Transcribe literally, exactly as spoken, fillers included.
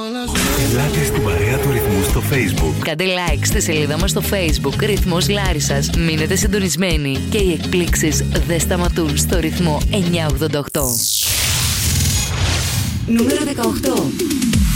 Ελάτε στην παρέα του Ρυθμού στο Facebook. Κάντε like στη σελίδα μας στο Facebook Ρυθμός Λάρισσας. Μείνετε συντονισμένοι και οι εκπλήξεις δεν σταματούν στο Ρυθμό εννιακόσια ογδόντα οκτώ. Νούμερο δεκαοκτώ.